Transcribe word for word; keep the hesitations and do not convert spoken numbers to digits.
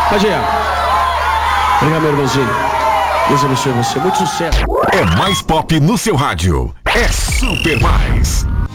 Pode ir. Obrigado, meu irmãozinho. Deus abençoe você. Muito sucesso. É mais pop no seu rádio. É Super Mais.